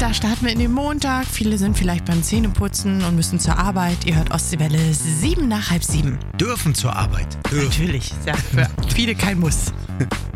da starten wir in den Montag. Viele sind vielleicht beim Zähneputzen und müssen zur Arbeit. Ihr hört Ostseewelle 7 nach halb 7. Dürfen zur Arbeit. Dürfen. Natürlich, ja, für viele kein Muss.